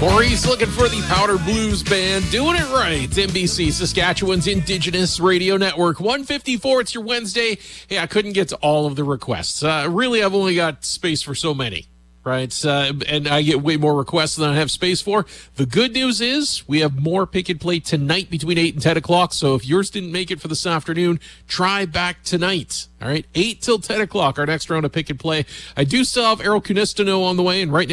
Maurice looking for the Powder Blues Band, doing it right. NBC, Saskatchewan's Indigenous Radio Network. 154, it's your Wednesday. Hey, I couldn't get to all of the requests. Really, I've only got space for so many, right? And I get way more requests than I have space for. The good news is we have more Pick and Play tonight between 8 and 10 o'clock. So if yours didn't make it for this afternoon, try back tonight. All right, 8 till 10 o'clock, our next round of Pick and Play. I do still have Errol Kunistino on the way, and right now,